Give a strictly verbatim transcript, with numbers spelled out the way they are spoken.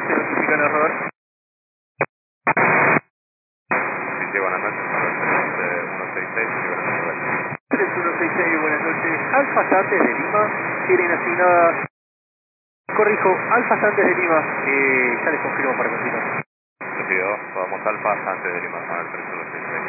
se notifica el error. Sí, sí, buenas noches. uno seis seis, sí, buenas noches. tres uno seis seis, buenas noches. Alfa Santos de Lima, tienen asignada, corrijo, Alfa Santos de Lima, eh, ya les confirmo para continuar. Recibido, vamos Alfa antes de Lima, al tres uno seis seis.